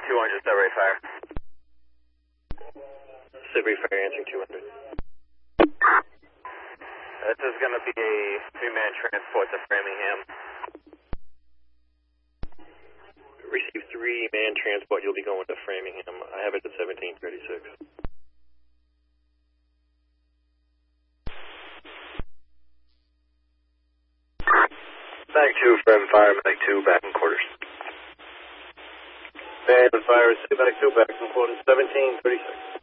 200, Sudbury Fire. Sudbury Fire answering 200. This is going to be a 3-man transport to Framingham. Receive 3-man transport, you'll be going to Framingham. I have it at 1736. Mag 2 from Fire, Mag 2 back in quarters. Mag Fire, Mag 2 back in quarters, 1736.